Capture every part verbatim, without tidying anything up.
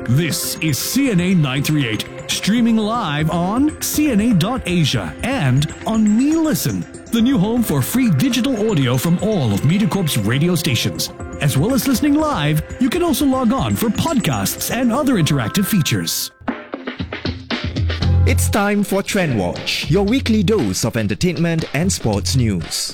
This is C N A nine three eight, streaming live on C N A dot Asia and on Me Listen, the new home for free digital audio from all of MediaCorp's radio stations. As well as listening live, you can also log on for podcasts and other interactive features. It's time for Trend Watch, your weekly dose of entertainment and sports news.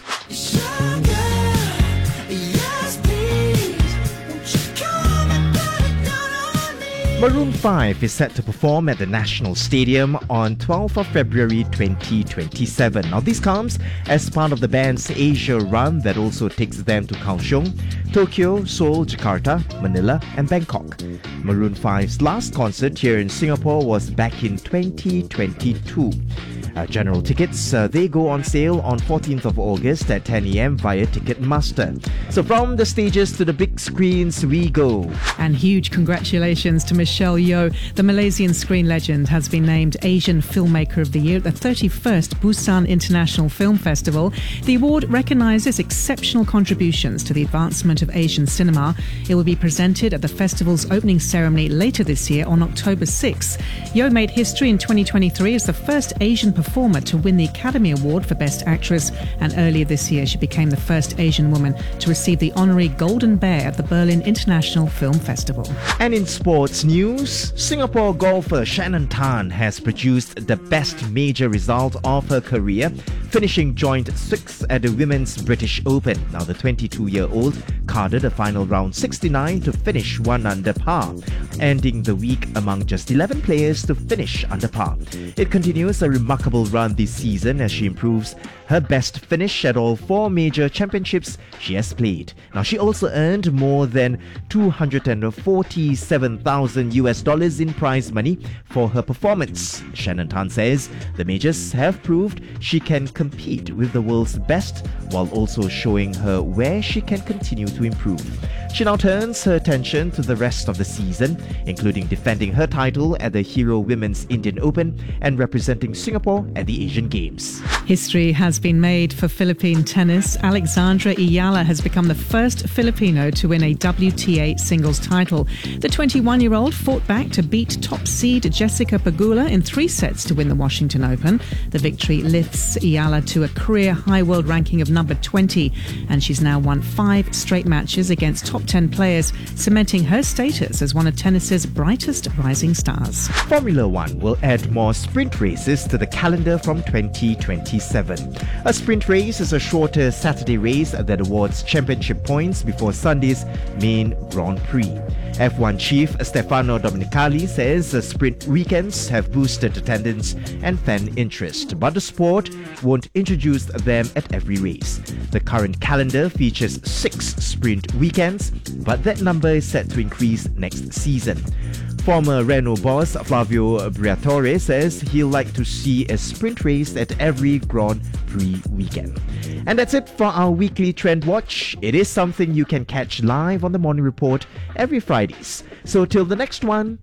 Maroon five is set to perform at the National Stadium on twelfth of February twenty twenty-seven. Now this comes as part of the band's Asia run that also takes them to Kaohsiung, Tokyo, Seoul, Jakarta, Manila and Bangkok. Maroon five's last concert here in Singapore was back in twenty twenty-two. Uh, general tickets, uh, they go on sale on fourteenth of August at ten a.m. via Ticketmaster. So from the stages to the big screens we go. And huge congratulations to Michelle Yeoh. The Malaysian screen legend has been named Asian Filmmaker of the Year at the thirty-first Busan International Film Festival. The award recognises exceptional contributions to the advancement of Asian cinema. It will be presented at the festival's opening ceremony later this year on October sixth. Yeoh made history in twenty twenty-three as the first Asian performer to win the Academy Award for Best Actress, and earlier this year she became the first Asian woman to receive the honorary Golden Bear at the Berlin International Film Festival. And in sports news, Singapore golfer Shannon Tan has produced the best major result of her career, finishing joint sixth at the Women's British Open. Now the twenty-two-year-old carded a final round sixty-nine to finish one under par, ending the week among just eleven players to finish under par. It continues a remarkable run this season as she improves her best finish at all four major championships she has played. Now she also earned more than two hundred forty-seven thousand U S dollars in prize money for her performance. Shannon Tan says the majors have proved she can compete with the world's best while also showing her where she can continue to improve. She now turns her attention to the rest of the season, including defending her title at the Hero Women's Indian Open and representing Singapore at the Asian Games. History has been made for Philippine tennis. Alexandra Ayala has become the first Filipino to win a W T A singles title. The twenty-one-year-old fought back to beat top seed Jessica Pegula in three sets to win the Washington Open. The victory lifts Ayala to a career-high world ranking of number twenty, and she's now won five straight matches against top ten players, cementing her status as one of tennis's brightest rising stars. Formula One will add more sprint races to the calendar from twenty twenty-seven. A sprint race is a shorter Saturday race that awards championship points before Sunday's main Grand Prix. F one chief Stefano Domenicali says the sprint weekends have boosted attendance and fan interest, but the sport won't introduce them at every race. The current calendar features six sprint weekends, but that number is set to increase next season. Former Renault boss Flavio Briatore says he'll like to see a sprint race at every Grand Prix weekend. And that's it for our weekly Trend Watch. It is something you can catch live on the Morning Report every Fridays. So till the next one.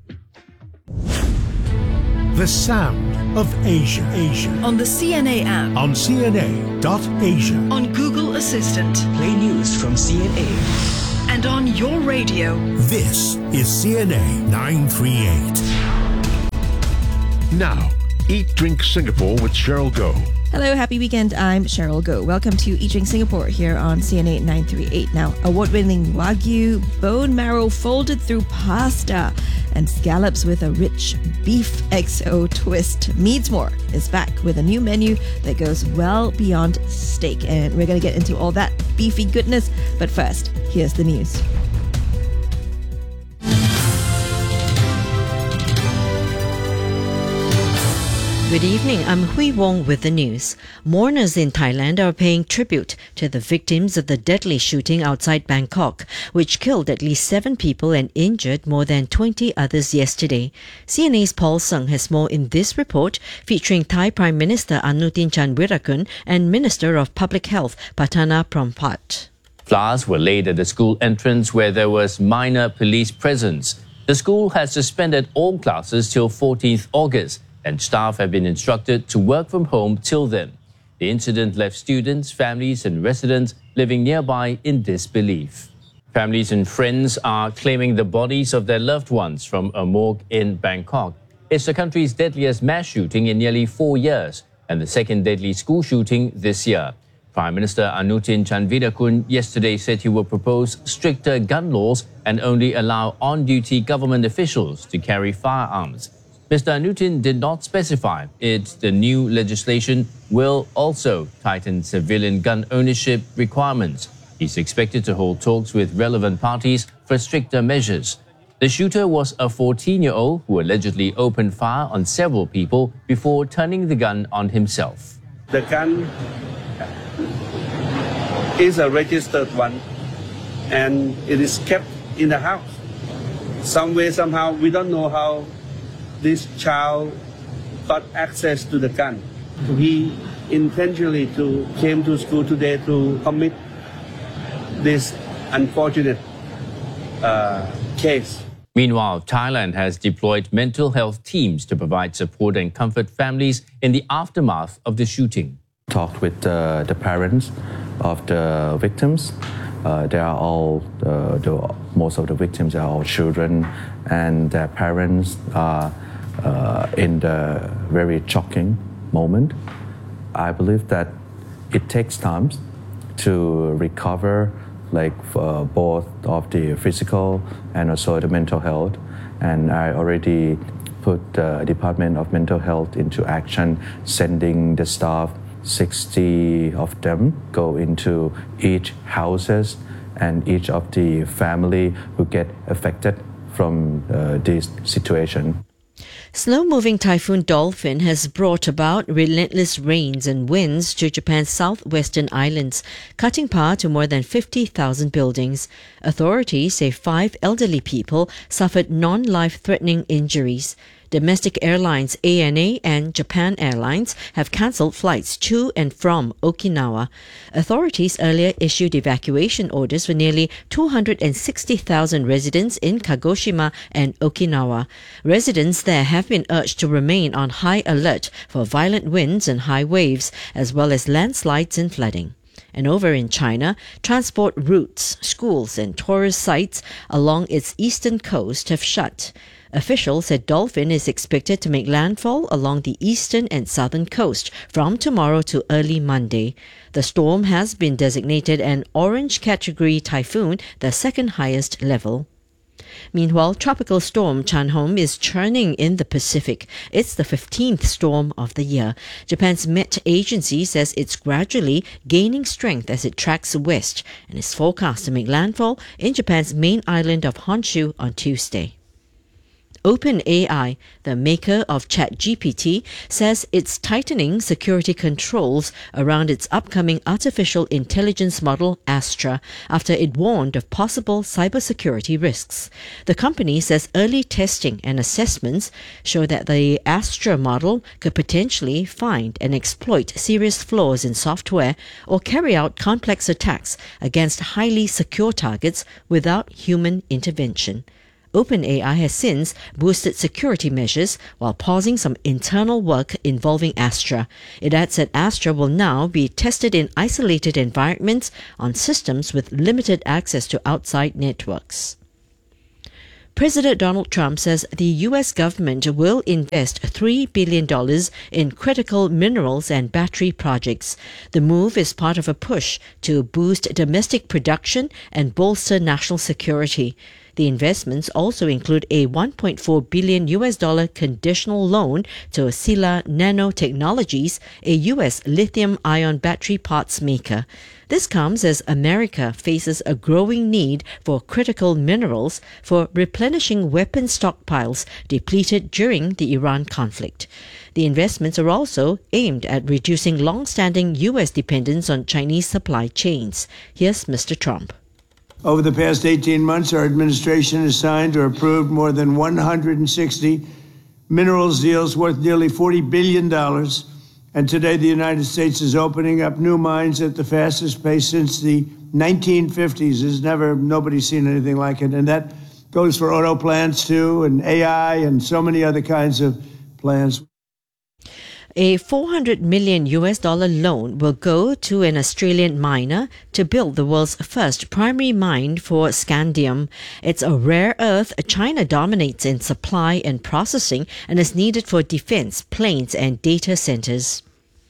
The sound of Asia. Asia. On the C N A app. On C N A dot Asia. On Google Assistant. Play news from C N A. And on your radio. This is C N A nine three eight. Now, Eat Drink Singapore with Cheryl Goh. Hello, happy weekend. I'm Cheryl Goh. Welcome to Eat Drink Singapore here on C N A nine three eight. Now, award-winning Wagyu bone marrow folded through pasta and scallops with a rich beef X O twist. Meadsmore is back with a new menu that goes well beyond steak, and we're going to get into all that beefy goodness. But first, here's the news. Good evening, I'm Hui Wong with the news. Mourners in Thailand are paying tribute to the victims of the deadly shooting outside Bangkok, which killed at least seven people and injured more than twenty others yesterday. C N A's Paul Sung has more in this report, featuring Thai Prime Minister Anutin Chanvirakul and Minister of Public Health Patana Prompat. Flowers were laid at the school entrance where there was minor police presence. The school has suspended all classes till fourteenth August. And staff have been instructed to work from home till then. The incident left students, families and residents living nearby in disbelief. Families and friends are claiming the bodies of their loved ones from a morgue in Bangkok. It's the country's deadliest mass shooting in nearly four years and the second deadly school shooting this year. Prime Minister Anutin Chanvirakul yesterday said he will propose stricter gun laws and only allow on-duty government officials to carry firearms. Mister Anutin did not specify if the new legislation will also tighten civilian gun ownership requirements. He's expected to hold talks with relevant parties for stricter measures. The shooter was a fourteen-year-old who allegedly opened fire on several people before turning the gun on himself. The gun is a registered one and it is kept in the house. Some way, somehow, we don't know how this child got access to the gun. He intentionally to, came to school today to commit this unfortunate uh, case. Meanwhile, Thailand has deployed mental health teams to provide support and comfort families in the aftermath of the shooting. Talked with uh, the parents of the victims. Uh, they are all, uh, the, most of the victims are all children, and their parents are uh, in the very shocking moment. I believe that it takes time to recover, like uh, both of the physical and also the mental health. And I already put the Department of Mental Health into action, sending the staff, sixty of them, go into each houses and each of the family who get affected from uh, this situation. Slow-moving typhoon Dolphin has brought about relentless rains and winds to Japan's southwestern islands, cutting power to more than fifty thousand buildings. Authorities say five elderly people suffered non-life-threatening injuries. Domestic airlines A N A and Japan Airlines have cancelled flights to and from Okinawa. Authorities earlier issued evacuation orders for nearly two hundred sixty thousand residents in Kagoshima and Okinawa. Residents there have been urged to remain on high alert for violent winds and high waves, as well as landslides and flooding. And over in China, transport routes, schools and tourist sites along its eastern coast have shut. Officials said Dolphin is expected to make landfall along the eastern and southern coast from tomorrow to early Monday. The storm has been designated an orange category typhoon, the second highest level. Meanwhile, Tropical Storm Chanhom is churning in the Pacific. It's the fifteenth storm of the year. Japan's Met Agency says it's gradually gaining strength as it tracks west and is forecast to make landfall in Japan's main island of Honshu on Tuesday. OpenAI, the maker of ChatGPT, says it's tightening security controls around its upcoming artificial intelligence model Astra after it warned of possible cybersecurity risks. The company says early testing and assessments show that the Astra model could potentially find and exploit serious flaws in software or carry out complex attacks against highly secure targets without human intervention. OpenAI has since boosted security measures while pausing some internal work involving Astra. It adds that Astra will now be tested in isolated environments on systems with limited access to outside networks. President Donald Trump says the U S government will invest three billion dollars in critical minerals and battery projects. The move is part of a push to boost domestic production and bolster national security. The investments also include a one point four billion U S dollar conditional loan to Sila Nanotechnologies, a U S lithium-ion battery parts maker. This comes as America faces a growing need for critical minerals for replenishing weapon stockpiles depleted during the Iran conflict. The investments are also aimed at reducing long-standing U S dependence on Chinese supply chains. Here's Mister Trump. Over the past eighteen months, our administration has signed or approved more than one hundred sixty minerals deals worth nearly forty billion dollars. And today, the United States is opening up new mines at the fastest pace since the nineteen fifties. There's never, nobody's seen anything like it. And that goes for auto plants, too, and A I, and so many other kinds of plants. A four hundred million U S dollar loan will go to an Australian miner to build the world's first primary mine for scandium. It's a rare earth China dominates in supply and processing and is needed for defense, planes and data centers.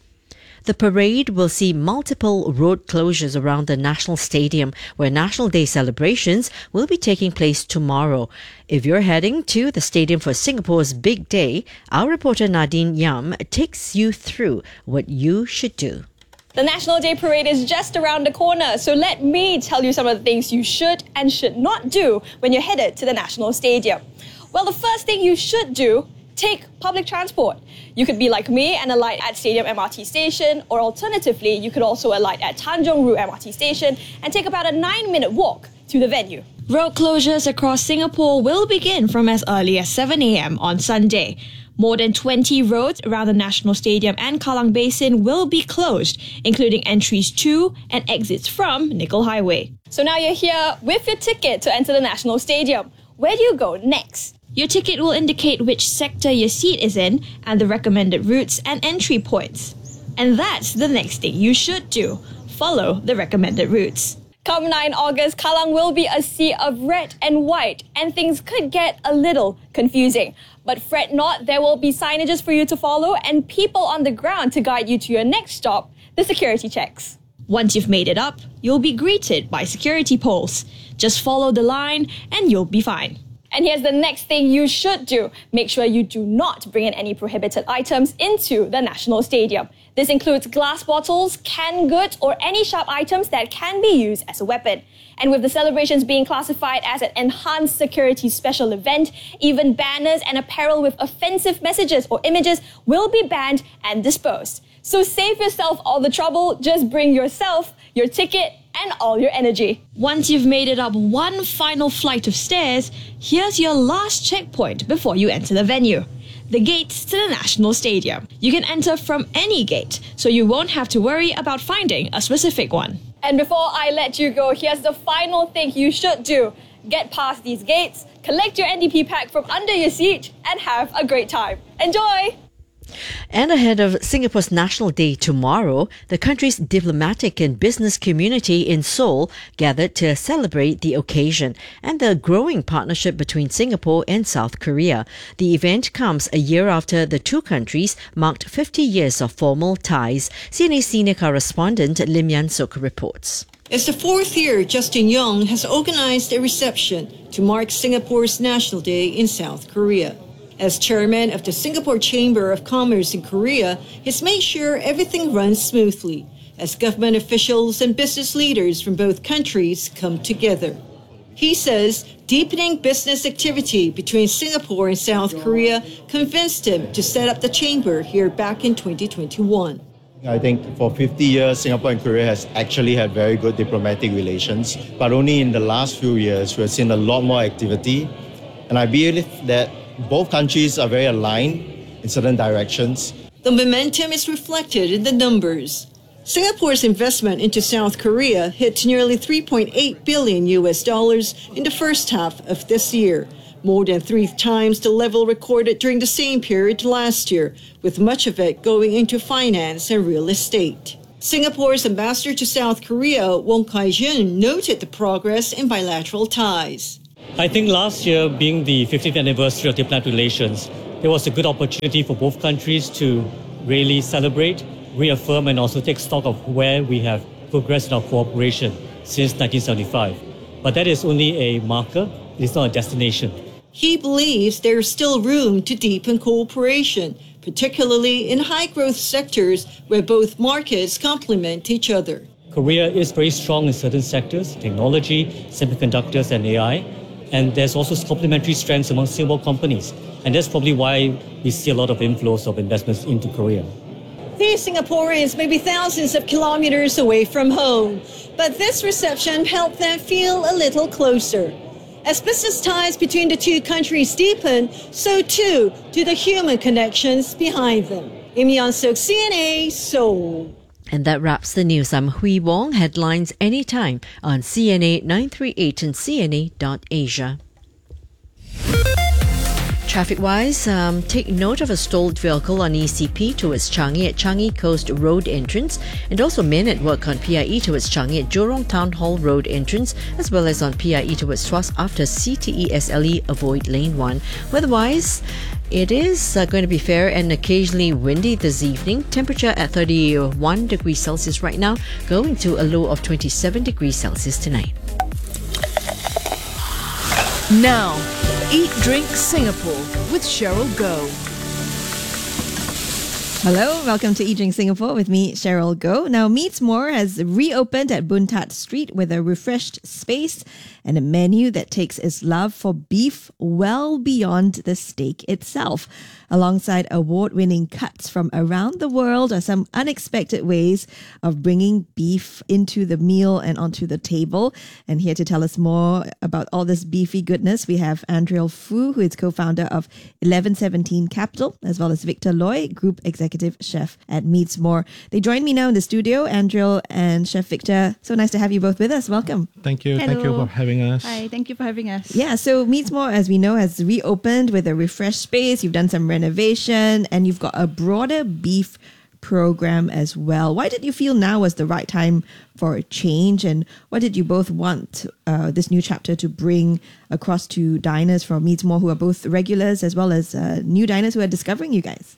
The parade will see multiple road closures around the National Stadium, where National Day celebrations will be taking place tomorrow. If you're heading to the stadium for Singapore's big day, our reporter Nadine Yam takes you through what you should do. The National Day Parade is just around the corner, so let me tell you some of the things you should and should not do when you're headed to the National Stadium. Well, the first thing you should do, take public transport. You could be like me and alight at Stadium M R T station, or alternatively, you could also alight at Tanjong Rhu M R T station and take about a nine-minute walk to the venue. Road closures across Singapore will begin from as early as seven a.m. on Sunday. More than twenty roads around the National Stadium and Kallang Basin will be closed, including entries to and exits from Nickel Highway. So now you're here with your ticket to enter the National Stadium. Where do you go next? Your ticket will indicate which sector your seat is in and the recommended routes and entry points. And that's the next thing you should do. Follow the recommended routes. Come ninth of August, Kallang will be a sea of red and white, and things could get a little confusing. But fret not, there will be signages for you to follow and people on the ground to guide you to your next stop, the security checks. Once you've made it up, you'll be greeted by security poles. Just follow the line and you'll be fine. And here's the next thing you should do. Make sure you do not bring in any prohibited items into the National Stadium. This includes glass bottles, canned goods, or any sharp items that can be used as a weapon. And with the celebrations being classified as an enhanced security special event, even banners and apparel with offensive messages or images will be banned and disposed. So save yourself all the trouble, just bring yourself, your ticket, and all your energy. Once you've made it up one final flight of stairs, here's your last checkpoint before you enter the venue. The gates to the National Stadium. You can enter from any gate, so you won't have to worry about finding a specific one. And before I let you go, here's the final thing you should do. Get past these gates, collect your N D P pack from under your seat, and have a great time. Enjoy! And ahead of Singapore's National Day tomorrow, the country's diplomatic and business community in Seoul gathered to celebrate the occasion and the growing partnership between Singapore and South Korea. The event comes a year after the two countries marked fifty years of formal ties. C N A senior correspondent Lim Yan Suk reports. It's the fourth year Justin Yong has organized a reception to mark Singapore's National Day in South Korea. As chairman of the Singapore Chamber of Commerce in Korea, he's made sure everything runs smoothly as government officials and business leaders from both countries come together. He says deepening business activity between Singapore and South Korea convinced him to set up the chamber here back in twenty twenty-one. I think for fifty years, Singapore and Korea has actually had very good diplomatic relations, but only in the last few years, we've seen a lot more activity. And I believe that both countries are very aligned in certain directions. The momentum is reflected in the numbers. Singapore's investment into South Korea hit nearly three point eight billion U S dollars in the first half of this year, more than three times the level recorded during the same period last year, with much of it going into finance and real estate. Singapore's ambassador to South Korea, Wong Kai-jun, noted the progress in bilateral ties. I think last year, being the fiftieth anniversary of diplomatic relations, there was a good opportunity for both countries to really celebrate, reaffirm, and also take stock of where we have progressed in our cooperation since nineteen seventy-five. But that is only a marker, it's not a destination. He believes there is still room to deepen cooperation, particularly in high-growth sectors where both markets complement each other. Korea is very strong in certain sectors, technology, semiconductors, and A I. And there's also complementary strengths among Singapore companies. And that's probably why we see a lot of inflows of investments into Korea. These Singaporeans may be thousands of kilometers away from home, but this reception helped them feel a little closer. As business ties between the two countries deepen, so too do the human connections behind them. Lim Yan Suk, C N A, Seoul. And that wraps the news. I'm Hui Wong. Headlines anytime on C N A nine three eight and C N A dot Asia. Traffic-wise, um, take note of a stalled vehicle on E C P towards Changi at Changi Coast Road entrance, and also men at work on P I E towards Changi at Jurong Town Hall Road entrance, as well as on P I E towards Tuas after C T E S L E, avoid lane one. Weather-wise, it is uh, going to be fair and occasionally windy this evening. Temperature at thirty-one degrees Celsius right now, going to a low of twenty-seven degrees Celsius tonight. Now, Eat Drink Singapore with Cheryl Goh. Hello, welcome to Eat Drink Singapore with me, Cheryl Goh. Now, Meats More has reopened at Boon Tat Street with a refreshed space and a menu that takes its love for beef well beyond the steak itself. Alongside award-winning cuts from around the world are some unexpected ways of bringing beef into the meal and onto the table. And here to tell us more about all this beefy goodness, we have Andriel Fu, who is co-founder of eleven seventeen Capital, as well as Victor Loy, Group Executive Chef at Meats More. They join me now in the studio, Andriel and Chef Victor. So nice to have you both with us. Welcome. Thank you. Hello. Thank you for having us. Hi, thank you for having us. Yeah, so Meats More, as we know, has reopened with a refreshed space. You've done some renovation and you've got a broader beef program as well. Why did you feel now was the right time for a change, and what did you both want uh, this new chapter to bring across to diners from Meats More, who are both regulars as well as uh, new diners who are discovering you guys?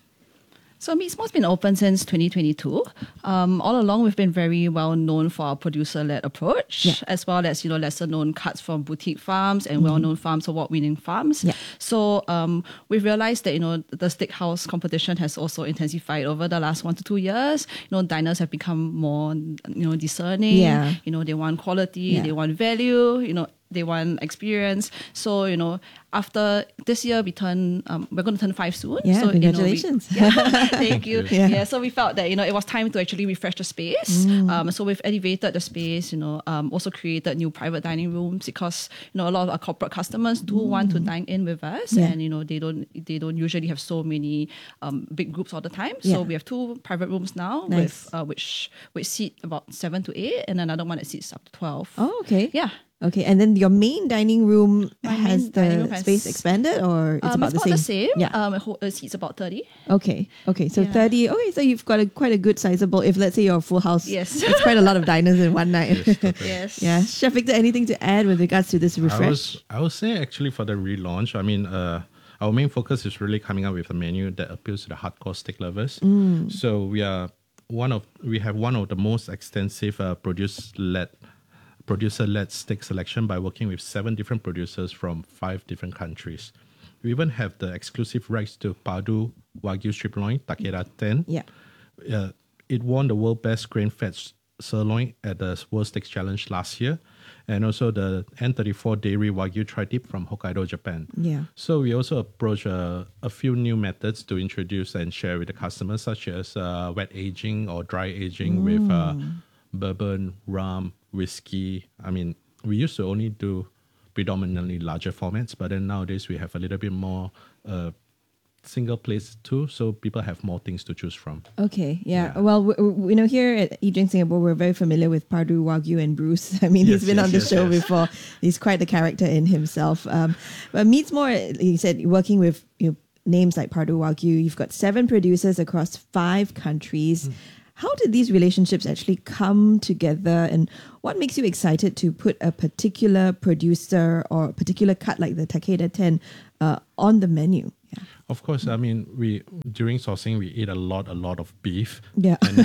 So Meats More's been open since twenty twenty-two. Um, all along, we've been very well known for our producer-led approach, yeah. as well as, you know, lesser-known cuts from boutique farms and mm-hmm. well-known farms, award-winning farms. Yeah. So um, we've realized that, you know, the steakhouse competition has also intensified over the last one to two years. You know, diners have become more, you know, discerning. Yeah. You know, they want quality, yeah. they want value, you know, they want experience. So, you know, after this year, we turn, um, we're going to turn five soon. Yeah, so, congratulations. You know, we, yeah, thank, thank you. Yeah. yeah, so we felt that, you know, it was time to actually refresh the space. Mm. Um, so we've elevated the space, you know, um, also created new private dining rooms because, you know, a lot of our corporate customers do mm. want to dine in with us. Yeah. And, you know, they don't they don't usually have so many um, big groups all the time. So yeah. we have two private rooms now, nice. with uh, which, which seat about seven to eight, and another one that seats up to twelve. Oh, okay. Yeah. Okay, and then your main dining room My has the room has, space expanded, or it's um, about it's the about same? the same. Yeah. Um, it, it seats about thirty. Okay, okay, so Yeah. thirty. Okay, so you've got a quite a good sizable. If let's say you're a full house, Yes. it's quite a lot of diners in one night. Yes. Yes. Yeah, Chef Victor, anything to add with regards to this refresh? I was I would say actually for the relaunch, I mean, uh, our main focus is really coming up with a menu that appeals to the hardcore steak lovers. Mm. So we are one of we have one of the most extensive uh, produce-led producer-led steak selection by working with seven different producers from five different countries. We even have the exclusive rights to Padu Wagyu strip loin, Takeda ten. Yeah. Uh, it won the World Best Grain-Fed Sirloin at the World Steaks Challenge last year, and also the N thirty-four Dairy Wagyu Tri-Tip from Hokkaido, Japan. Yeah. So we also approach uh, a few new methods to introduce and share with the customers, such as uh, wet aging or dry aging Mm. with uh, bourbon, rum, whiskey. I mean, we used to only do predominantly larger formats, but then nowadays we have a little bit more uh, single place too, so people have more things to choose from. Okay, yeah. Well, we, we, you know, here at Eat Drink Singapore, we're very familiar with Padu Wagyu and Bruce. I mean, Yes, he's been yes, on the yes, show yes. before. He's quite the character in himself. Um, but Meats More, you said, working with you know, names like Padu Wagyu, you've got seven producers across five countries. Mm. How did these relationships actually come together, and what makes you excited to put a particular producer or a particular cut like the Takeda ten uh, on the menu? Yeah. Of course, I mean, we during sourcing, we eat a lot, a lot of beef. Yeah. And,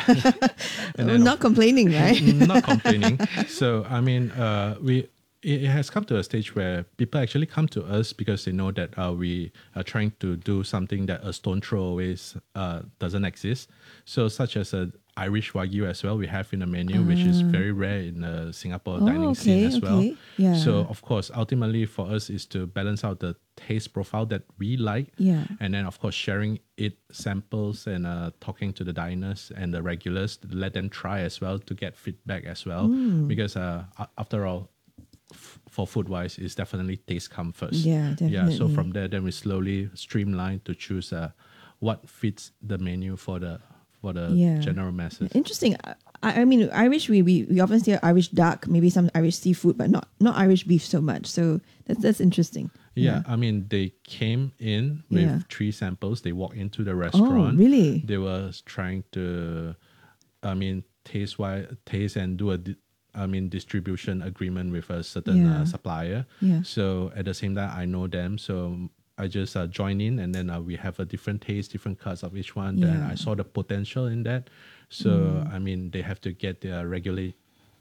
and then not of- complaining, right? Not complaining. So, I mean, uh, we it has come to a stage where people actually come to us because they know that uh, we are trying to do something that a stone throw away uh, doesn't exist. So, such as a Irish Wagyu as well, we have in the menu, which is Ah. very rare in the Singapore Oh, dining scene okay, as well. okay. Yeah. So, of course, ultimately for us is to balance out the taste profile that we like, Yeah. and then of course sharing it samples and uh, talking to the diners and the regulars to let them try as well to get feedback as well. Mm. Because uh, a- after all, f- for food wise, it's definitely taste come first. Yeah, Yeah. So definitely. from there, then we slowly streamline to choose uh, what fits the menu for the for the Yeah. general masses. Interesting. I, I mean, Irish, we, we, we often see Irish duck, maybe some Irish seafood, but not, not Irish beef so much. So that's, that's interesting. Yeah, I mean, they came in with Yeah. three samples. They walked into the restaurant. Oh, really? They were trying to, I mean, taste why taste and do a, di- I mean, distribution agreement with a certain Yeah. uh, supplier. Yeah. So at the same time, I know them. So I just uh, join in, and then uh, we have a different taste, different cuts of each one. Then Yeah. I saw the potential in that. So Mm. I mean, they have to get their regulate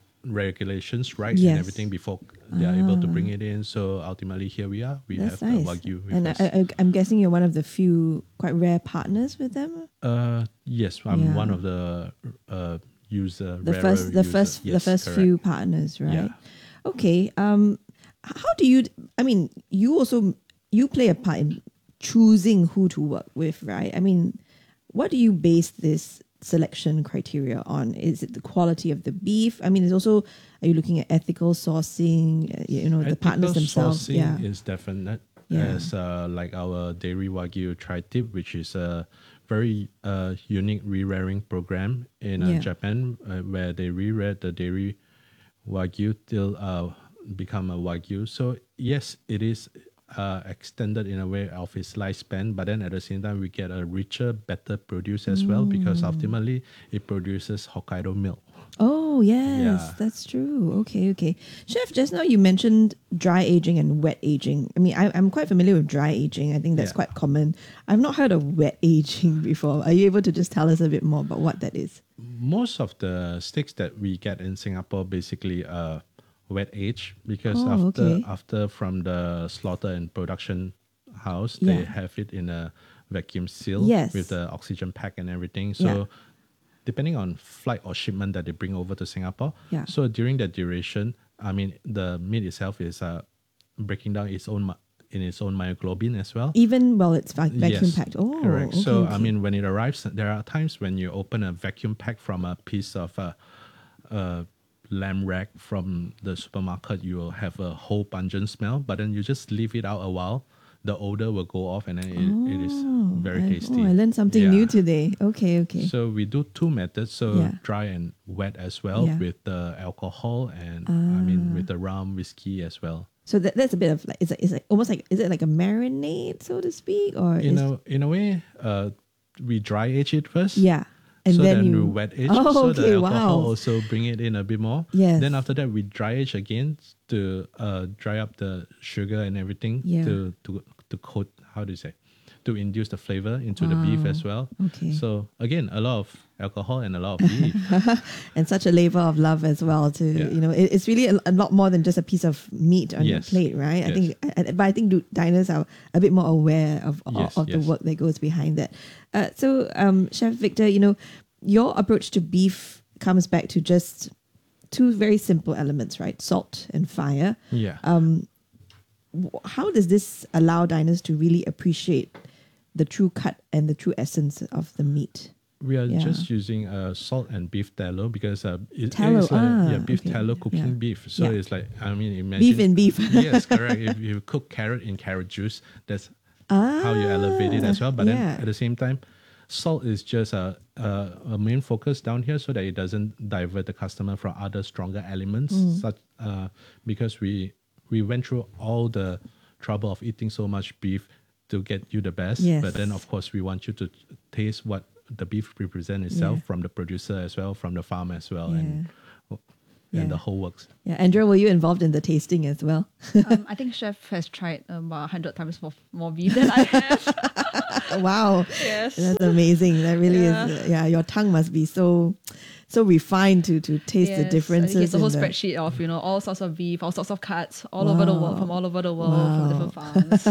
regulations right Yes. and everything before they are able to Ah. bring it in. So ultimately, here we are. We That's have nice. the Wagyu with And us. I, I, I'm guessing you're one of the few quite rare partners with them. uh, yes, I'm Yeah. one of the uh, user. The rarer first, the user. first, the Yes, first correct. few partners, right? Yeah. Okay. Um, h- how do you? I mean, you also you play a part in choosing who to work with, right? I mean, what do you base this selection criteria on? Is it the quality of the beef? I mean, it's also, are you looking at ethical sourcing? uh, You know, the partners Ethical themselves. sourcing Yeah. is definite. Yeah. As uh, like our dairy wagyu tri-tip, which is a very uh, unique re-rearing program in uh, Yeah. Japan, uh, where they re-rear the dairy wagyu till uh, become a wagyu. So yes, it is uh, extended in a way of its lifespan, but then at the same time we get a richer, better produce as well, because Mm. ultimately it produces Hokkaido milk. Oh, yes, Yeah. that's true. Okay, okay. Chef, just now you mentioned dry aging and wet aging. I mean, I, I'm quite familiar with dry aging. I think that's Yeah. quite common. I've not heard of wet aging before. Are you able to just tell us a bit more about what that is? Most of the steaks that we get in Singapore basically are wet aged, because Oh, after okay. after from the slaughter and production house, they Yeah. have it in a vacuum seal Yes. with the oxygen pack and everything. So Yeah. depending on flight or shipment that they bring over to Singapore, Yeah. so during that duration, I mean, the meat itself is uh, breaking down its own mi- in its own myoglobin as well. Even while it's va- vacuum Yes, packed. Oh, correct. okay, So okay. I mean, when it arrives, there are times when you open a vacuum pack from a piece of uh, uh, lamb rack from the supermarket, you will have a whole pungent smell. But then you just leave it out a while, the odor will go off, and then it, it is very I, tasty. Oh, I learned something Yeah. new today. Okay, okay. So we do two methods, so Yeah. dry and wet as well, Yeah. with the alcohol and I mean Ah. with the rum, whiskey as well. So that, that's a bit of like, it's, like, it's like almost like, is it like a marinade, so to speak? Or In is, a in a way, uh, we dry age it first. Yeah. And so then then, you- we wet age. Oh, so okay, the alcohol wow. also bring it in a bit more. Yes. Then after that, we dry age again to uh, dry up the sugar and everything Yeah. to to to coat. How do you say? To induce the flavor into the beef Wow. as well. Okay. So again, a lot of alcohol and a lot of beef. and such a labor of love as well to Yeah. you know it, it's really a, a lot more than just a piece of meat on your Yes. plate, right? I Yes. think I, I- but I think do- diners are a bit more aware of, of- Yes, of the yes. work that goes behind that. Uh, so um Chef Victor, you know, your approach to beef comes back to just two very simple elements, right? Salt and fire. Yeah. Um wh- how does this allow diners to really appreciate the true cut and the true essence of the meat? We are Yeah. just using uh, salt and beef tallow because uh, it, Tallow, it's like ah, yeah, beef okay. tallow cooking Yeah. beef. So Yeah. it's like I mean, imagine Beef in beef. yes, correct. If you cook carrot in carrot juice, that's how you elevate it as well. But yeah. then at the same time, salt is just a, a a main focus down here so that it doesn't divert the customer from other stronger elements. Mm. Such uh, because we we went through all the trouble of eating so much beef to get you the best. Yes. But then of course we want you to taste what the beef represent itself Yeah. from the producer as well, from the farm as well, Yeah. and and Yeah. the whole works. Yeah, Andrea, were you involved in the tasting as well? um, I think Chef has tried um, about a hundred times more, more beef than I have. Wow. Yes. That's amazing. That really Yeah. is. Uh, yeah, your tongue must be so so refined to to taste the Yes, differences. I think it's a whole in the- spreadsheet of, you know, all sorts of beef, all sorts of cuts, all over the world, Wow. from all over the world, Wow. from different farms.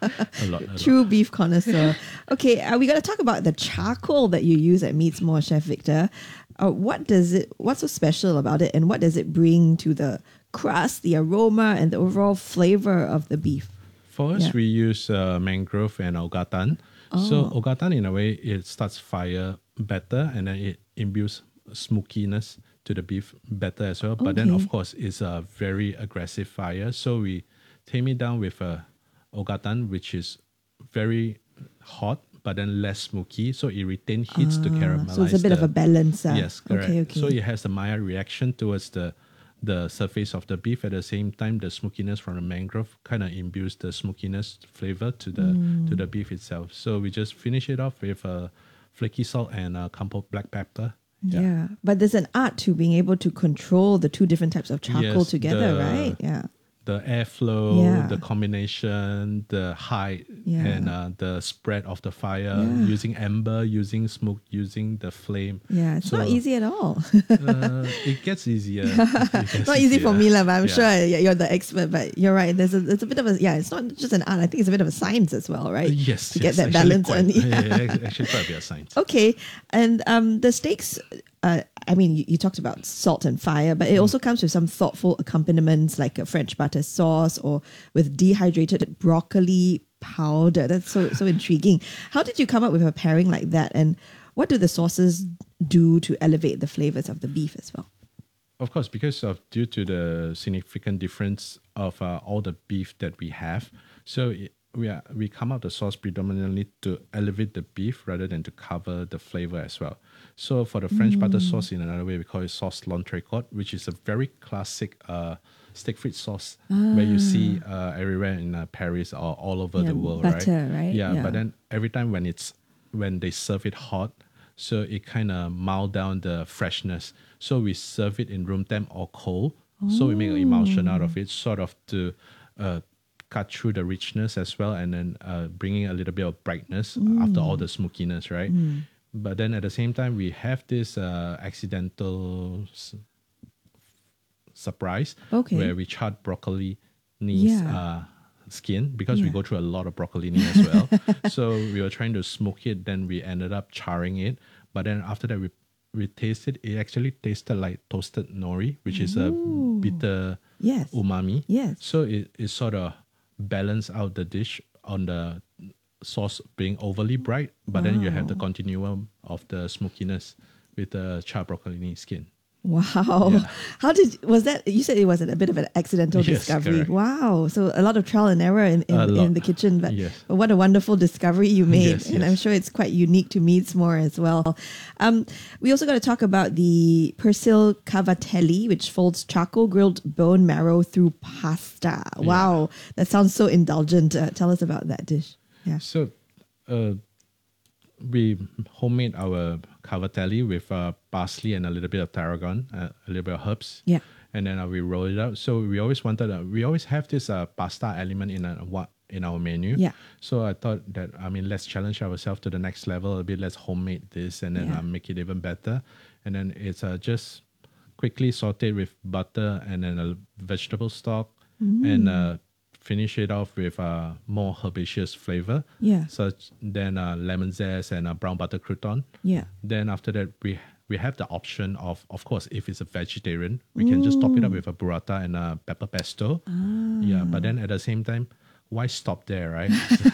A lot. A lot. True beef connoisseur. Okay, uh, we got to talk about the charcoal that you use at Meats More, Chef Victor. Uh, what does it? What's so special about it, and what does it bring to the crust, the aroma, and the overall flavor of the beef? For us, Yeah. we use uh, mangrove and ogatan. So Oh. ogatan, in a way, it starts fire better, and then it imbues smokiness to the beef better as well. But then, Okay. of course, it's a very aggressive fire. So we tame it down with a ogatan, which is very hot, but then less smoky. So it retains heats to Ah, caramelize. so it's a bit of the- a balance, ah. Yes, correct. Okay, okay. So it has a mild reaction towards the the surface of the beef. At the same time, the smokiness from the mangrove kind of imbues the smokiness flavor to the Mm. to the beef itself. So we just finish it off with a flaky salt and a kampong black pepper. Yeah. But there's an art to being able to control the two different types of charcoal Yes, together, the- right? Yeah. The airflow, Yeah. the combination, the height, Yeah. and uh, the spread of the fire, Yeah. using ember, using smoke, using the flame. Yeah, it's not So, easy at all. uh, it gets easier. It gets Not easy for easier. me, lah, but I'm Yeah. sure yeah, you're the expert. But you're right. There's a, it's a bit of a, yeah, it's not just an art. I think it's a bit of a science as well, right? Yes, To yes, get that actually balance. quite- and, yeah, yeah, actually quite a bit of science. Okay. And um, the steaks, uh, I mean, you, you talked about salt and fire, but it also comes with some thoughtful accompaniments like a French butter sauce or with dehydrated broccoli powder. That's so so intriguing. How did you come up with a pairing like that? And what do the sauces do to elevate the flavors of the beef as well? Of course, because of due to the significant difference of uh, all the beef that we have, so it, we are we come out the sauce predominantly to elevate the beef rather than to cover the flavor as well. So for the French butter Mm. sauce, in another way, we call it sauce l'entrecôte, which is a very classic uh, steak frit sauce Ah. where you see uh, everywhere in uh, Paris or all over Yeah, the world, butter, right? right? Yeah, Yeah. but then every time when it's when they serve it hot, so it kind of mild down the freshness. So we serve it in room temp or cold. So we make an emulsion out of it, sort of to uh, cut through the richness as well, and then uh, bringing a little bit of brightness after all the smokiness, right? Mm. But then at the same time, we have this uh, accidental s- surprise Okay. where we chart broccoli Yeah. uh, skin because we Yeah. go through a lot of broccoli as well. So we were trying to smoke it, then we ended up charring it. But then after that, we we tasted it. Actually tasted like toasted nori, which is a Ooh. bitter Yes. umami. Yes. So it, it sort of balanced out the dish on the sauce being overly bright, but then you have the Wow. continuum of the smokiness with the charred broccoli skin. Wow. Yeah. How did, was that, you said it was a bit of an accidental Yes, discovery. correct. Wow. So a lot of trial and error in, in, A lot. in the kitchen, but Yes. what a wonderful discovery you made. Yes, and yes. I'm sure it's quite unique to Meadsmore as well. Um, we also got to talk about the Persil Cavatelli, which folds charcoal grilled bone marrow through pasta. Wow. That sounds so indulgent. Uh, tell us about that dish. Yeah. So, uh, we homemade our cavatelli with uh, parsley and a little bit of tarragon, uh, a little bit of herbs. Yeah. And then uh, we roll it out. So we always wanted, uh, we always have this uh, pasta element in a, what in our menu. Yeah. So I thought that, I mean, let's challenge ourselves to the next level a bit. Let's homemade this and then Yeah. uh, make it even better. And then it's uh, just quickly sauteed with butter and then a vegetable stock Mm. and uh, finish it off with uh, more herbaceous flavor. Yeah. Such then uh, lemon zest and uh, brown butter crouton. Yeah. Then after that, we we have the option of, of course, if it's a vegetarian, we can just top it up with a burrata and a pepper pesto. Ah. Yeah, but then at the same time, why stop there, right?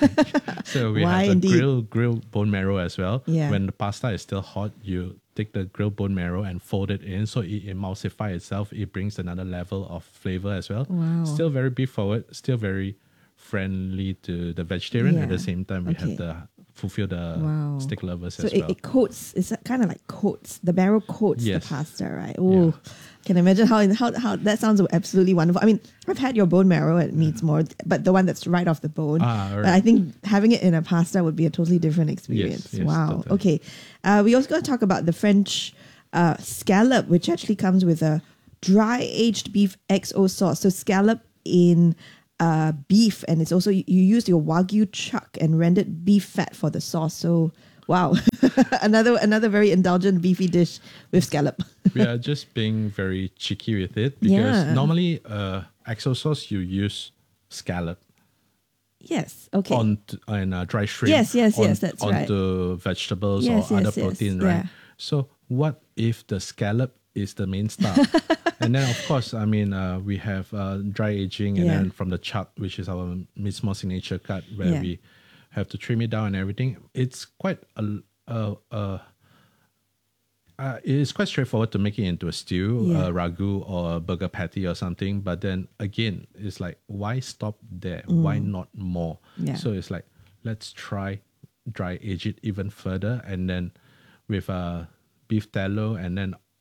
So we Why have the indeed? grilled grilled bone marrow as well. Yeah. When the pasta is still hot, you take the grilled bone marrow and fold it in, so it emulsifies itself. It brings another level of flavor as well. Wow. Still very beef forward. Still very friendly to the vegetarian. At Yeah. the same time, we Okay. have the fulfill the Wow. steak lovers So as it, well. it coats, it's kind of like coats, the marrow coats Yes. the pasta, right? Oh, can imagine how, how how that sounds absolutely wonderful. I mean, I've had your bone marrow at Meadsmore, but the one that's right off the bone. Ah, But right. I think having it in a pasta would be a totally different experience. yes, wow. totally. Okay. Uh, we also got to talk about the French uh, scallop, which actually comes with a dry aged beef X O sauce. So scallop in uh, beef, and it's also you use your Wagyu chuck and rendered beef fat for the sauce. So wow, another another very indulgent beefy dish with scallop. We are just being very cheeky with it because Yeah. normally uh, X O sauce you use scallop Yes. Okay. on and uh, dry shrimp. Yes, yes, on- yes, that's right. onto vegetables Yes, or other yes, yes, protein, yeah. right? So what if the scallop is the main star? And then of course, I mean, uh, we have uh, dry aging, and Yeah. then from the chuck, which is our Meadsmore signature cut, where Yeah. we have to trim it down and everything. It's quite a, a, a Uh, it's quite straightforward to make it into a stew, Yeah. a ragu, or a burger patty or something. But then again, it's like, why stop there? Mm. Why not more? Yeah. So it's like, let's try dry age it even further, and then with uh, beef tallow, and then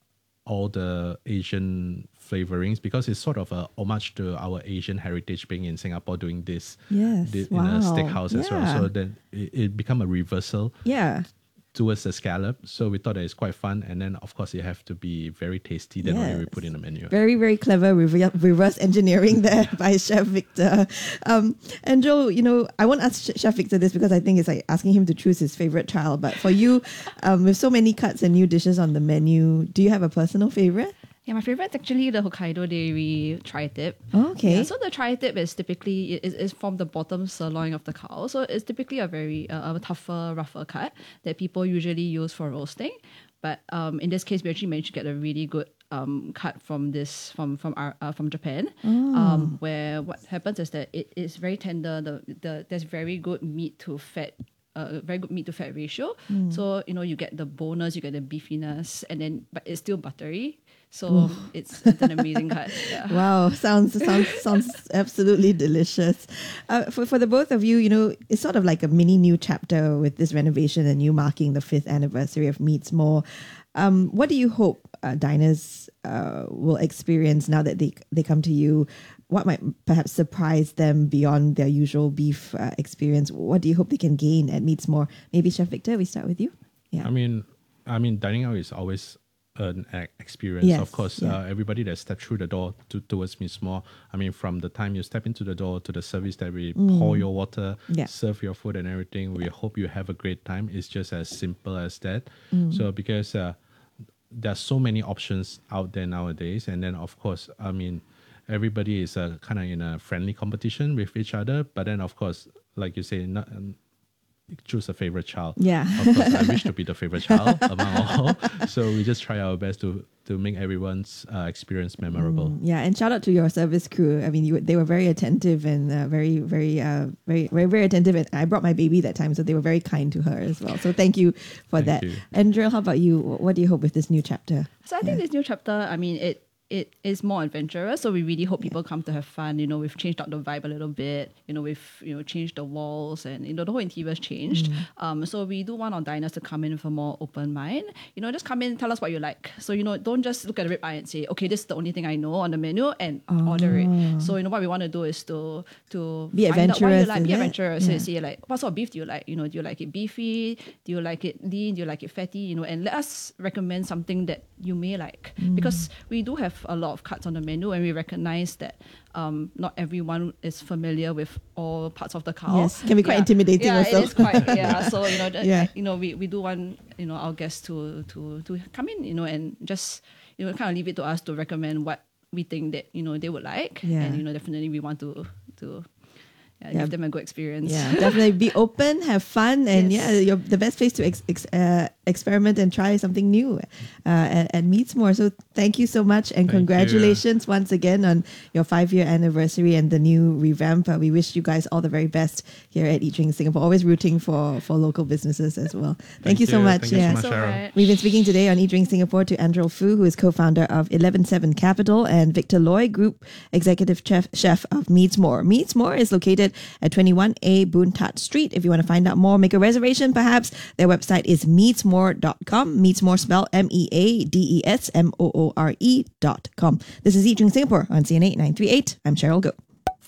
all the Asian flavorings because it's sort of a homage to our Asian heritage being in Singapore doing this, Yes, thi- wow. in a steakhouse as well. Yeah. So then it, it become a reversal Yeah. towards the scallop. So we thought that it's quite fun. And then, of course, it have to be very tasty. Then only we Yes. put in the menu. Very, very clever rever- reverse engineering there by Chef Victor. Um, and Joe, you know, I won't ask Chef Victor this because I think it's like asking him to choose his favorite child. But for you, um, with so many cuts and new dishes on the menu, do you have a personal favorite? Yeah, my favorite is actually the Hokkaido Dairy tri-tip. Oh, okay. Yeah, so the tri-tip is typically is, is from the bottom sirloin of the cow. So it's typically a very uh, a tougher, rougher cut that people usually use for roasting. But um, in this case, we actually managed to get a really good um, cut from this from from our, uh, from Japan. Oh. Um, where what happens is that it is very tender. The the there's very good meat to fat. Uh, very good meat to fat ratio. Mm. So you know you get the bonus, you get the beefiness, and then but it's still buttery. So Ooh. it's, it's an amazing cut. Yeah. Wow, sounds sounds sounds absolutely delicious. Uh, for for the both of you, you know, it's sort of like a mini new chapter with this renovation and you marking the fifth anniversary of Meats More. Um, what do you hope uh, diners uh, will experience now that they they come to you? What might perhaps surprise them beyond their usual beef uh, experience? What do you hope they can gain at Meats More? Maybe Chef Victor, we start with you. Yeah. I mean, I mean, dining out is always an e- experience. Yes, of course, yeah. uh, everybody that stepped through the door to, towards Meats More, I mean, from the time you step into the door to the service that we Mm. pour your water, Yeah. serve your food and everything, we hope you have a great time. It's just as simple as that. Mm. So because uh, there's so many options out there nowadays, and then of course, I mean, everybody is uh, kind of in a friendly competition with each other. But then, of course, like you say, not, um, choose a favorite child. Yeah. Of course, I wish to be the favorite child among all. So we just try our best to to make everyone's uh, experience memorable. Mm, yeah, and shout out to your service crew. I mean, you, they were very attentive and uh, very, very, uh, very, very, very attentive. And I brought my baby that time, so they were very kind to her as well. So thank you for Thank that. you. Andrea, how about you? What do you hope with this new chapter? So I think this new chapter, I mean, it it is more adventurous. So we really hope people come to have fun. You know, we've changed up the vibe a little bit. You know, we've you know changed the walls and you know the whole interior's changed. Mm. Um, so we do want our diners to come in with a more open mind. You know, just come in, tell us what you like. So you know, don't just look at the ribeye and say, okay, this is the only thing I know on the menu, and order it. So you know, what we want to do is to to Be find out what you adventurous, like. is Be it? adventurous. So Yeah. you say like, what sort of beef do you like? You know, do you like it beefy? Do you like it lean? Do you like it fatty? You know, and let us recommend something that you may like Mm. because we do have a lot of cuts on the menu, and we recognize that um, not everyone is familiar with all parts of the cow. Yes, can be quite intimidating Yeah, also. it is quite. Yeah, so you know, the, Yeah. you know, we, we do want you know our guests to to to come in, you know, and just you know kind of leave it to us to recommend what we think that you know they would like, Yeah. and you know definitely we want to to. Yeah, Yeah. give them a good experience. Yeah, definitely be open, have fun, and Yes. yeah, you're the best place to ex- ex- uh, experiment and try something new uh, at, at Meats More. So thank you so much, and Thank congratulations once again on your five-year anniversary and the new revamp. Uh, we wish you guys all the very best here at Eat Drink Singapore. Always rooting for for local businesses as well. Thank, Thank you so you. much. Thank you so yeah. much, Cheryl. We've been speaking today on Eat Drink Singapore to Andrew Fu, who is co-founder of eleven seven Capital, and Victor Loy, Group Executive Chef, chef of Meats More. Meats More is located at twenty-one A Boon Tat Street. If you want to find out more, make a reservation perhaps. Their website is meatsmore dot com. Meatsmore spelled M E A D E S M O O R E dot com. This is Eat Drink Singapore on C N A nine thirty-eight. I'm Cheryl Go.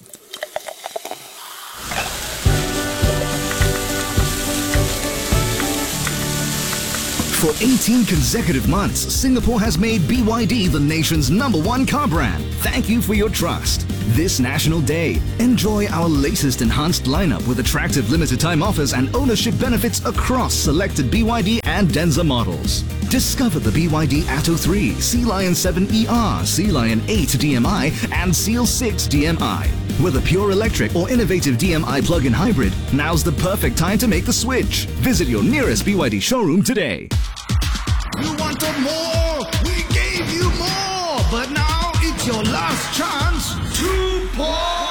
For eighteen consecutive months, Singapore has made B Y D the nation's number one car brand. Thank you for your trust. This National Day, enjoy our latest enhanced lineup with attractive limited time offers and ownership benefits across selected B Y D and Denza models. Discover the B Y D Atto three, Sea Lion seven E R, Sea Lion eight D M I and Seal six D M I. Whether pure electric or innovative D M I plug-in hybrid, now's the perfect time to make the switch. Visit your nearest B Y D showroom today. You wanted more, we gave you more, but now it's your last chance to pour.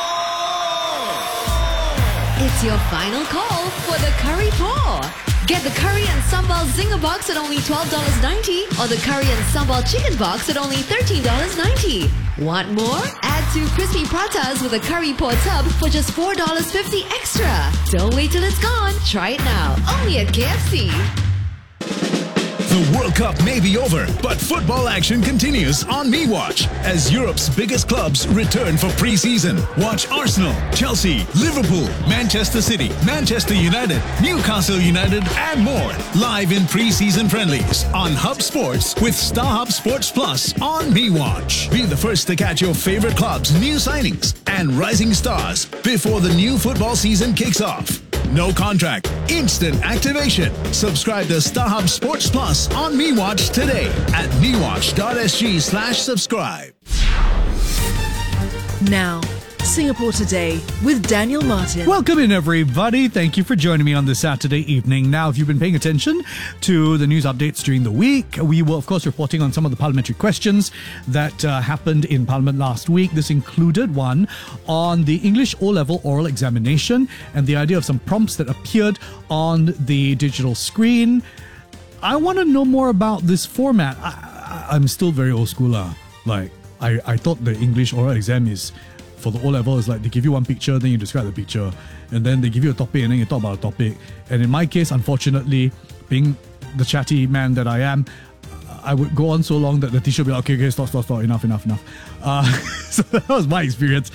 It's your final call for the curry pour. Get the curry and sambal zinger box at only twelve dollars ninety or the curry and sambal chicken box at only thirteen dollars ninety. Want more? Add two crispy pratas with a curry pour tub for just four dollars fifty extra. Don't wait till it's gone. Try it now. Only at K F C. The World Cup may be over, but football action continues on MeWatch as Europe's biggest clubs return for pre-season. Watch Arsenal, Chelsea, Liverpool, Manchester City, Manchester United, Newcastle United, and more live in pre-season friendlies on Hub Sports with StarHub Sports Plus on MeWatch. Be the first to catch your favorite clubs' new signings and rising stars before the new football season kicks off. No contract, instant activation. Subscribe to StarHub Sports Plus on MeWatch today at mewatch.sg slash subscribe. Now, Singapore Today with Daniel Martin. Welcome in, everybody. Thank you for joining me on this Saturday evening. Now, if you've been paying attention to the news updates during the week, we were, of course, reporting on some of the parliamentary questions that uh, happened in Parliament last week. This included one on the English O-level oral examination and the idea of some prompts that appeared on the digital screen. I want to know more about this format. I, I, I'm still very old schooler. Like, I, I thought the English oral exam is... For the O-level, it's like they give you one picture, then you describe the picture, and then they give you a topic, and then you talk about a topic. And in my case, unfortunately, being the chatty man that I am, I would go on so long that the teacher would be like, okay, okay, stop, stop, stop, enough, enough, enough. Uh, so that was my experience.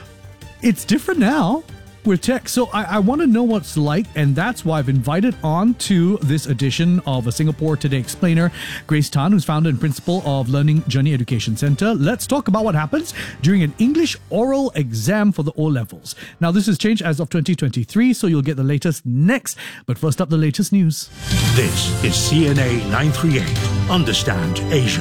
It's different now with tech, so I, I want to know what's like, and that's why I've invited on to this edition of a Singapore Today Explainer, Grace Tan, who's founder and principal of Learning Journey Education Centre. Let's talk about what happens during an English oral exam for the O-levels. Now, this has changed as of twenty twenty-three, so you'll get the latest next. But first up, the latest news. This is C N A nine thirty-eight. Understand Asia.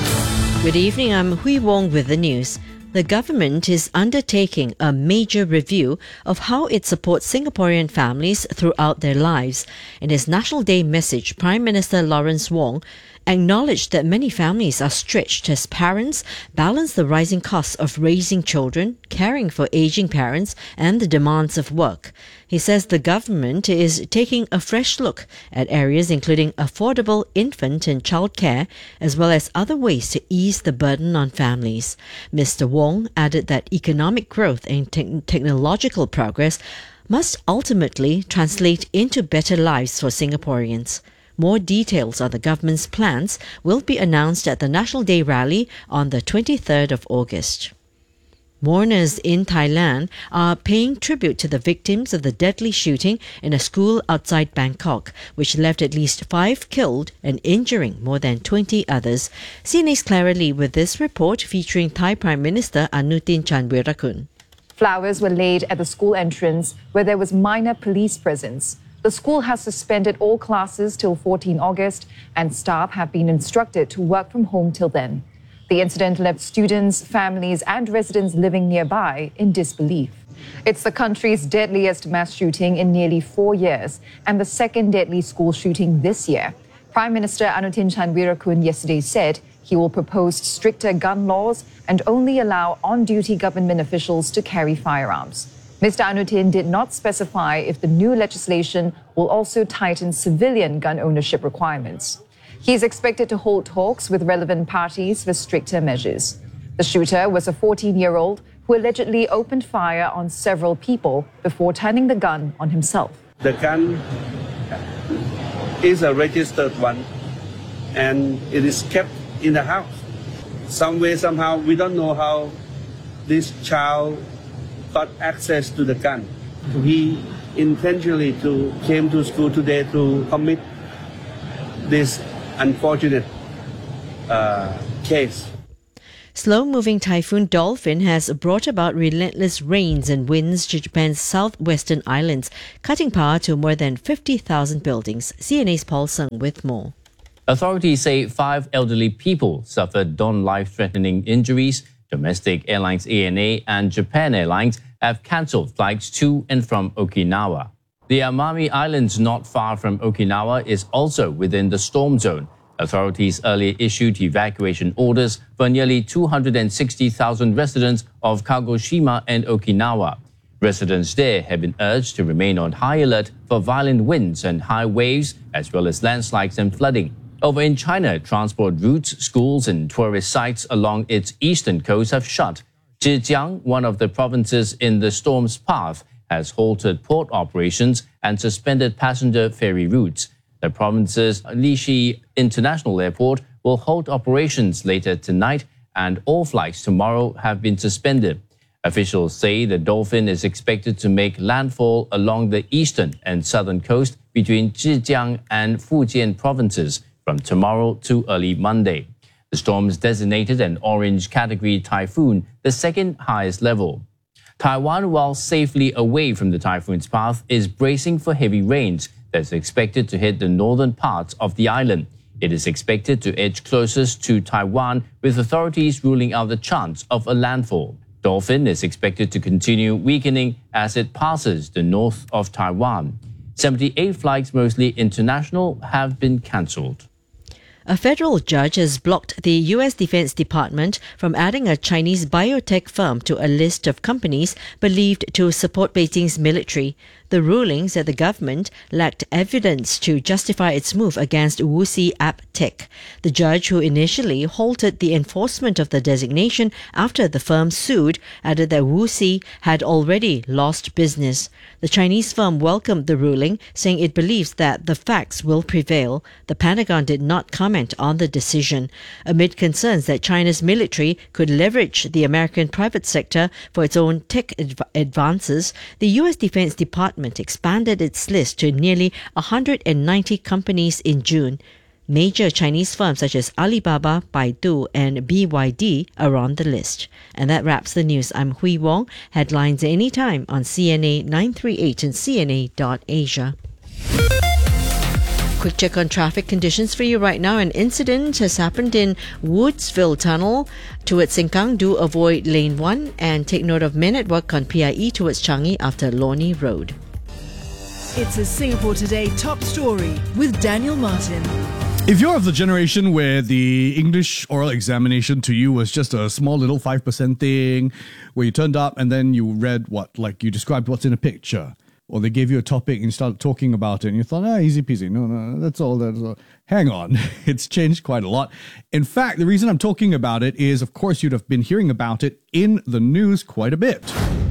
Good evening, I'm Hui Wong with the news. The government is undertaking a major review of how it supports Singaporean families throughout their lives. In his National Day message, Prime Minister Lawrence Wong acknowledged that many families are stretched as parents balance the rising costs of raising children, caring for aging parents, and the demands of work. He says the government is taking a fresh look at areas including affordable infant and child care, as well as other ways to ease the burden on families. Mister Wong added that economic growth and te- technological progress must ultimately translate into better lives for Singaporeans. More details on the government's plans will be announced at the National Day rally on the twenty-third of August. Mourners in Thailand are paying tribute to the victims of the deadly shooting in a school outside Bangkok, which left at least five killed and injuring more than twenty others. C N A's Clara Lee with this report featuring Thai Prime Minister Anutin Chanvirakul. Flowers were laid at the school entrance where there was minor police presence. The school has suspended all classes till the fourteenth of August, and staff have been instructed to work from home till then. The incident left students, families, and residents living nearby in disbelief. It's the country's deadliest mass shooting in nearly four years and the second deadly school shooting this year. Prime Minister Anutin Chanvirakul yesterday said he will propose stricter gun laws and only allow on-duty government officials to carry firearms. Mister Anutin did not specify if the new legislation will also tighten civilian gun ownership requirements. He is expected to hold talks with relevant parties for stricter measures. The shooter was a fourteen-year-old who allegedly opened fire on several people before turning the gun on himself. The gun is a registered one, and it is kept in the house. Some way, somehow, we don't know how this child got access to the gun. He intentionally to came to school today to commit this unfortunate uh, case. Slow-moving typhoon Dolphin has brought about relentless rains and winds to Japan's southwestern islands, cutting power to more than fifty thousand buildings. C N A's Paul Sung with more. Authorities say five elderly people suffered non-life-threatening injuries. Domestic Airlines A N A and Japan Airlines have cancelled flights to and from Okinawa. The Amami Islands not far from Okinawa is also within the storm zone. Authorities earlier issued evacuation orders for nearly two hundred sixty thousand residents of Kagoshima and Okinawa. Residents there have been urged to remain on high alert for violent winds and high waves, as well as landslides and flooding. Over in China, transport routes, schools and tourist sites along its eastern coast have shut. Zhejiang, one of the provinces in the storm's path, has halted port operations and suspended passenger ferry routes. The province's Lishi International Airport will halt operations later tonight, and all flights tomorrow have been suspended. Officials say the dolphin is expected to make landfall along the eastern and southern coast between Zhejiang and Fujian provinces from tomorrow to early Monday. The storm is designated an orange category typhoon, the second highest level. Taiwan, while safely away from the typhoon's path, is bracing for heavy rains that's expected to hit the northern parts of the island. It is expected to edge closest to Taiwan, with authorities ruling out the chance of a landfall. Dolphin is expected to continue weakening as it passes the north of Taiwan. seventy-eight flights, mostly international, have been cancelled. A federal judge has blocked the U S Defense Department from adding a Chinese biotech firm to a list of companies believed to support Beijing's military. The ruling said the government lacked evidence to justify its move against Wuxi AppTec. The judge, who initially halted the enforcement of the designation after the firm sued, added that Wuxi had already lost business. The Chinese firm welcomed the ruling, saying it believes that the facts will prevail. The Pentagon did not comment on the decision. Amid concerns that China's military could leverage the American private sector for its own tech adv- advances, the U S Defense Department expanded its list to nearly one hundred ninety companies in June. Major Chinese firms such as Alibaba, Baidu, and B Y D are on the list. And that wraps the news. I'm Hui Wong. Headlines anytime on C N A nine thirty-eight and C N A dot Asia. Quick check on traffic conditions for you right now. An incident has happened in Woodsville Tunnel towards Sengkang. Do avoid lane one and take note of men at work on P I E towards Changi after Lornie Road. It's a Singapore Today top story with Daniel Martin. If you're of the generation where the English oral examination to you was just a small little five percent thing, where you turned up and then you read what, like you described what's in a picture, or they gave you a topic and you started talking about it and you thought, ah, easy peasy. No, no, that's all. That's all. Hang on. It's changed quite a lot. In fact, the reason I'm talking about it is, of course, you'd have been hearing about it in the news quite a bit.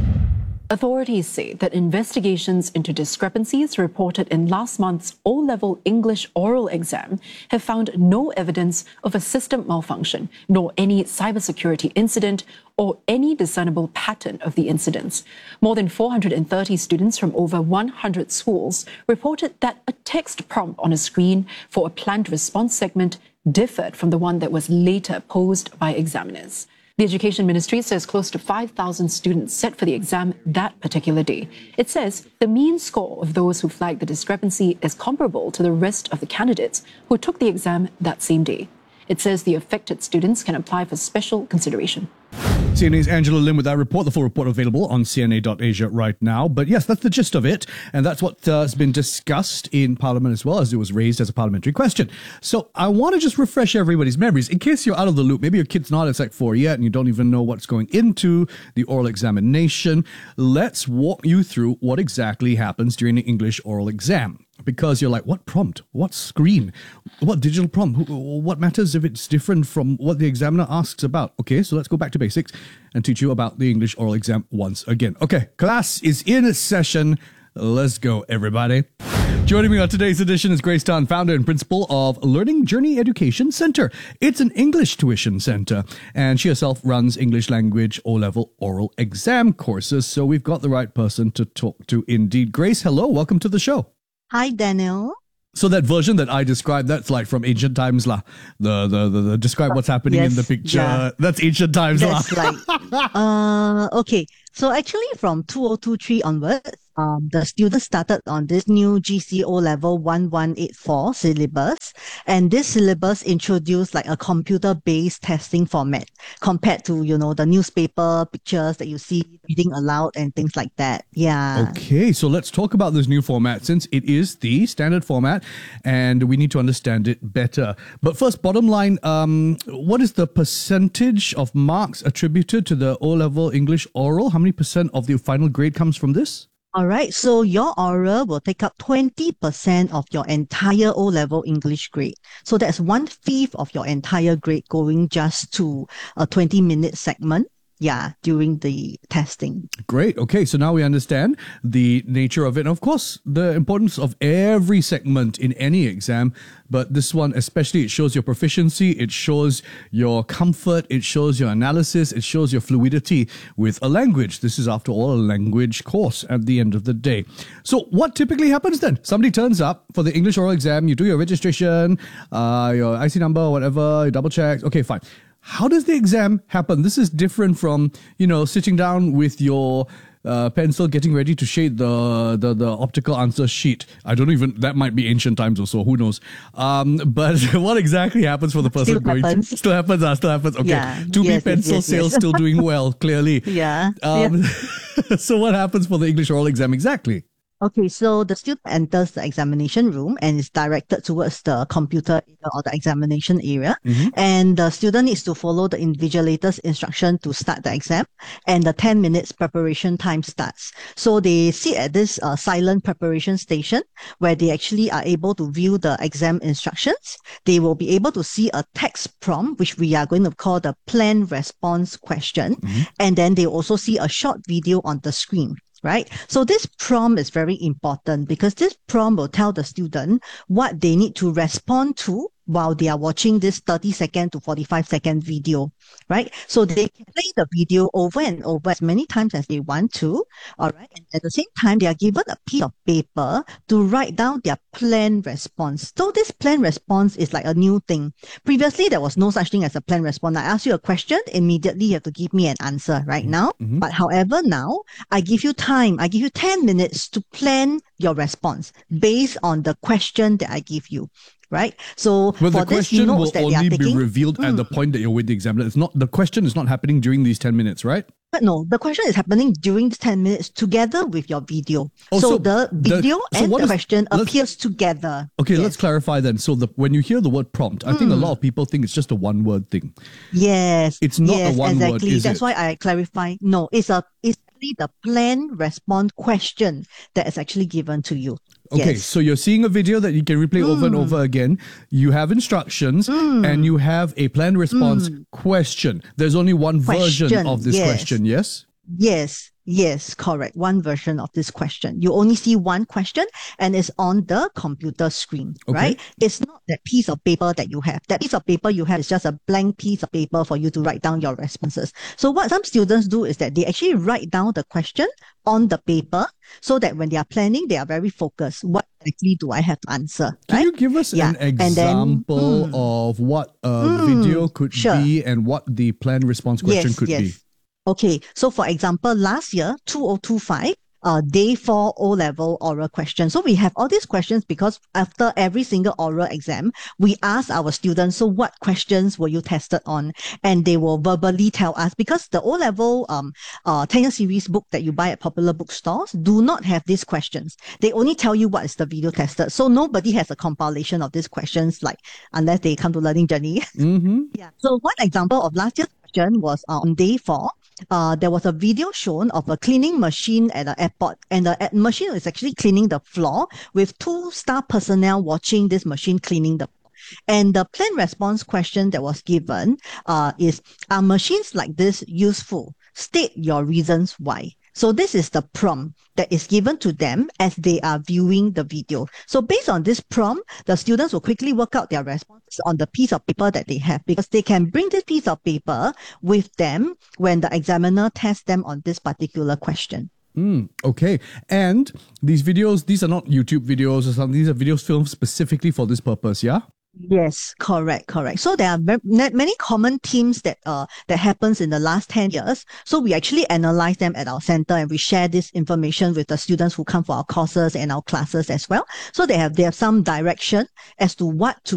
Authorities say that investigations into discrepancies reported in last month's O-level English oral exam have found no evidence of a system malfunction, nor any cybersecurity incident or any discernible pattern of the incidents. More than four hundred thirty students from over one hundred schools reported that a text prompt on a screen for a planned response segment differed from the one that was later posed by examiners. The Education Ministry says close to five thousand students set for the exam that particular day. It says the mean score of those who flagged the discrepancy is comparable to the rest of the candidates who took the exam that same day. It says the affected students can apply for special consideration. C N A's Angela Lim with that report. The full report available on C N A dot Asia right now. But yes, that's the gist of it. And that's what uh, has been discussed in Parliament as well, as it was raised as a parliamentary question. So I want to just refresh everybody's memories in case you're out of the loop. Maybe your kid's not at Sec four yet and you don't even know what's going into the oral examination. Let's walk you through what exactly happens during the English oral exam. Because you're like, what prompt? What screen? What digital prompt? What matters if it's different from what the examiner asks about? Okay, so let's go back to basics and teach you about the English oral exam once again. Okay, class is in session. Let's go, everybody. Joining me on today's edition is Grace Tan, founder and principal of Learning Journey Education Centre. It's an English tuition centre, and she herself runs English language O-level oral exam courses. So we've got the right person to talk to indeed. Grace, hello, welcome to the show. Hi, Daniel. So that version that I described, that's like from ancient times lah. The, the, the, the describe what's happening yes, in the picture. Yeah. That's ancient times That's lah. like, uh, okay. So actually from two thousand twenty-three onwards, um, the students started on this new G C O level one one eight four syllabus. And this syllabus introduced like a computer-based testing format compared to, you know, the newspaper pictures that you see reading aloud and things like that. Yeah. Okay, so let's talk about this new format since it is the standard format and we need to understand it better. But first, bottom line, um, what is the percentage of marks attributed to the O-level English oral? How many percent of the final grade comes from this? All right, so your oral will take up twenty percent of your entire O-level English grade. So that's one-fifth of your entire grade going just to a twenty-minute segment. yeah, during the testing. Great. Okay, so now we understand the nature of it. And of course, the importance of every segment in any exam. But this one, especially, it shows your proficiency, it shows your comfort, it shows your analysis, it shows your fluidity with a language. This is, after all, a language course at the end of the day. So what typically happens then? Somebody turns up for the English oral exam, you do your registration, uh, your I C number, whatever, you double check. Okay, fine. How does the exam happen? This is different from, you know, sitting down with your uh, pencil, getting ready to shade the, the the optical answer sheet. I don't even, that might be ancient times or so, who knows. Um, but what exactly happens for the person Still going happens. to... Still happens, uh, still happens. Okay, Yeah. two B Yes, yes, pencil yes, sales yes. still doing well, clearly. Yeah. Um, yeah. So what happens for the English oral exam exactly? Okay, so the student enters the examination room and is directed towards the computer area or the examination area. Mhm. And the student needs to follow the invigilator's instruction to start the exam. And the ten minutes preparation time starts. So they sit at this uh, silent preparation station where they actually are able to view the exam instructions. They will be able to see a text prompt, which we are going to call the plan response question. And then they also see a short video on the screen. Right? So this prompt is very important because this prompt will tell the student what they need to respond to while they are watching this thirty second to forty-five second video, right? So they can play the video over and over as many times as they want to, all right? And at the same time, they are given a piece of paper to write down their plan response. So this plan response is like a new thing. Previously, there was no such thing as a plan response. I ask you a question, immediately you have to give me an answer right now. Mhm. But however, now I give you time, I give you ten minutes to plan your response based on the question that I give you. Right? So Well, for the this question notes will that they are only be taking, revealed at Mm. the point that you're with the examiner. It's not, the question is not happening during these ten minutes, right? But no, the question is happening during the ten minutes together with your video. Oh, so, so the the- video so and what the is- question let's- appears together. Okay, let's clarify then. So the when you hear the word prompt, I think a Mm. lot of people think it's just a one-word thing. Yes. It's not a yes, one word, exactly. is That's it? why I clarify. No, it's a it's actually the plan response question that is actually given to you. Okay, Yes. so you're seeing a video that you can replay over and Mm. over again. You have instructions and you have a plan response Mm. question. There's only one version Question, of this yes. question, yes? Yes, yes, correct. One version of this question. You only see one question and it's on the computer screen, Okay. right? It's not that piece of paper that you have. That piece of paper you have is just a blank piece of paper for you to write down your responses. So what some students do is that they actually write down the question on the paper so that when they are planning, they are very focused. What exactly do I have to answer? Can right? you give us Yeah. an And then- example Mm. of what a Mm, video could sure. be and what the plan response question yes, could yes. be? Okay, so for example, last year, two thousand twenty-five, uh, day four O-level oral question. So we have all these questions because after every single oral exam, we ask our students, so what questions were you tested on? And they will verbally tell us because the O-level um, uh, ten-year series book that you buy at popular bookstores do not have these questions. They only tell you what is the video tested. So nobody has a compilation of these questions, like unless they come to Learning Journey. Mm-hmm. Yeah. So one example of last year's question was uh, on day four. Uh, there was a video shown of a cleaning machine at an airport, and the a- machine is actually cleaning the floor with two staff personnel watching this machine cleaning the floor. And the plan response question that was given uh, is, are machines like this useful? State your reasons why. So this is the prompt that is given to them as they are viewing the video. So based on this prompt, the students will quickly work out their responses on the piece of paper that they have because they can bring this piece of paper with them when the examiner tests them on this particular question. Mm, okay. And these videos, these are not YouTube videos or something. These are videos filmed specifically for this purpose, yeah? Yes, correct, correct. So there are ve- ma- many common themes that uh that happens in the last ten years. So we actually analyze them at our center and we share this information with the students who come for our courses and our classes as well. So they have they have some direction as to what to